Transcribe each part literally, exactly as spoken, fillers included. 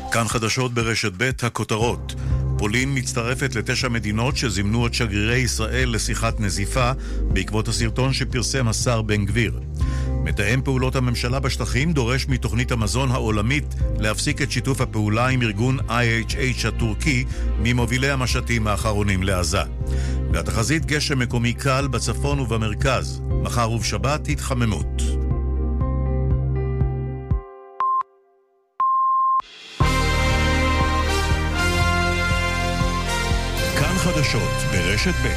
כאן חדשות ברשת ב' הכותרות. פולין מצטרפת לתשע מדינות שזימנו את שגרירי ישראל לשיחת נזיפה בעקבות הסרטון שפרסם השר בן גביר. מתאם פעולות הממשלה בשטחים דורש מתוכנית המזון העולמית להפסיק את שיתוף הפעולה עם ארגון איי אייץ' אייץ' הטורקי ממובילי המשטים האחרונים לעזה. והתחזית גשם מקומי קל בצפון ובמרכז. מחר ובשבת התחממות. כאן חדשות ברשת ב'.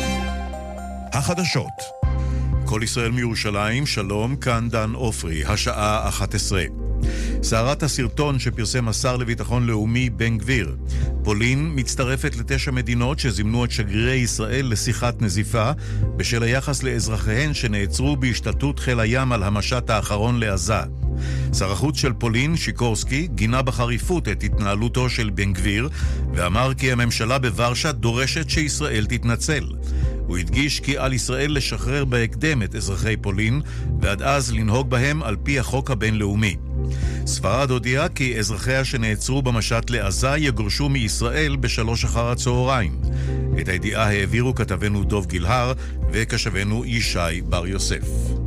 החדשות. כל ישראל מירושלים, שלום, כאן דן אופרי, השעה אחת עשרה. סערת הסרטון שפרסם השר לביטחון לאומי בן גביר. פולין מצטרפת לתשע מדינות שזימנו את שגרירי ישראל לשיחת נזיפה בשל היחס לאזרחיהן שנעצרו בהשתלטות חיל הים על המשט האחרון לעזה. שר החוץ של פולין, שיקורסקי, גינה בחריפות את התנהלותו של בן גביר ואמר כי הממשלה בוורשה דורשת שישראל תתנצל. הוא הדגיש כי על ישראל לשחרר בהקדם את אזרחי פולין ועד אז לנהוג בהם על פי החוק הבינלאומי. ספרד הודיעה כי אזרחיה שנעצרו במשט לעזה יגורשו מישראל בשלוש אחר הצהריים. את הידיעה העבירו כתבנו דוב גילהר וכשבנו ישי בר יוסף.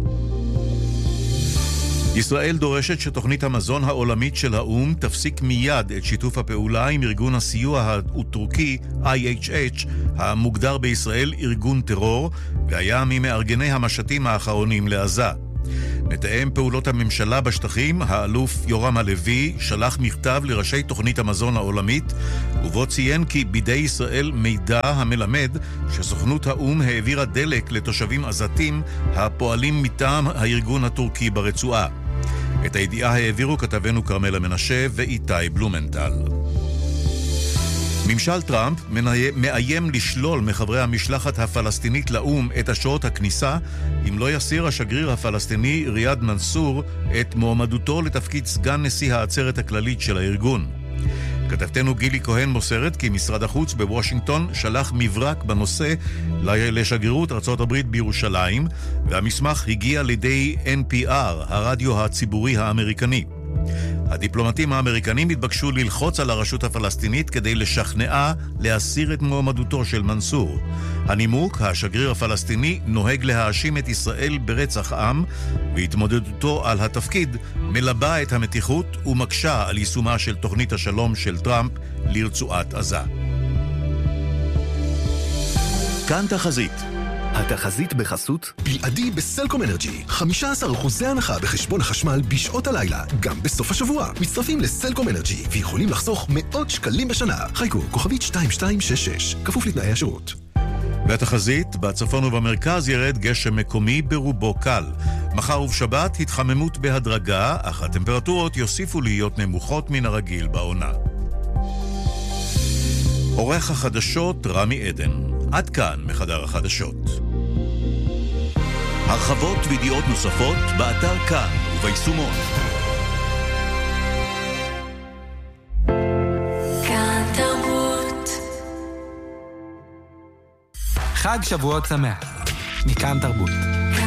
ישראל דורשת שתוכנית המזון העולמית של האום תפסיק מיד את שיתוף הפעולה עם ארגון הסיוע הטורקי איי אייץ' אייץ' המוגדר בישראל ארגון טרור והיה ממארגני המשטים האחרונים לעזה. מתאם פעולות הממשלה בשטחים, האלוף יורם הלוי, שלח מכתב לראשי תוכנית המזון העולמית ובו ציין כי בידי ישראל מידע המלמד שסוכנות האום העבירה דלק לתושבים עזתים הפועלים מטעם הארגון הטורקי ברצועה. את הידיעה העבירו כתבנו קרמלה מנשה ואיתי בלומנטל. ממשל טראמפ מאיים לשלול מחברי המשלחת הפלסטינית לאום את אשרות הכניסה אם לא יסיר השגריר הפלסטיני ריאד מנסור את מועמדותו לתפקיד סגן נשיא העצרת הכללית של הארגון. כתבתנו גילי כהן מוסרת כי משרד החוץ בוושינגטון שלח מברק בנושא לשגרירות ארצות הברית בירושלים, והמסמך הגיע לידי אן פי אר, הרדיו הציבורי האמריקני. הדיפלומטים האמריקנים התבקשו ללחוץ על הרשות הפלסטינית כדי לשכנעה להסיר את מועמדותו של מנסור. הנימוק, השגריר הפלסטיני נוהג להאשים את ישראל ברצח עם, והתמודדותו על התפקיד מלבה את המתיחות ומקשה על יישומה של תוכנית השלום של טראמפ לרצועת עזה. כאן תחזית. התחזית בחסות בלעדי בסלקום אנרג'י. חמישה עשר אחוז הנחה בחשבון החשמל בשעות הלילה, גם בסוף השבוע. מצטרפים לסלקום אנרג'י ויכולים לחסוך מאות שקלים בשנה. חיכו, כוכבית שתיים שתיים שש שש, כפוף לתנאי השירות. והתחזית, בצפון ובמרכז ירד גשם מקומי ברובו קל. מחר ובשבת התחממות בהדרגה, אך הטמפרטורות יוסיפו להיות נמוכות מן הרגיל בעונה. עורך החדשות רמי עדן. עד כאן מחדר החדשות. הרחבות וידיעות נוספות באתר כאן וביישומון. כאן תרבות. חג שבועות שמח. מכאן תרבות.